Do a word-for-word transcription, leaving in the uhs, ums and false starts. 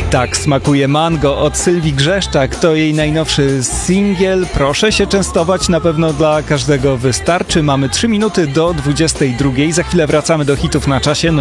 Tak smakuje mango od Sylwii Grzeszczak. To jej najnowszy singiel. Proszę się częstować, na pewno dla każdego wystarczy. Mamy trzy minuty do dwudziestej drugiej. Za chwilę wracamy do hitów na czasie. No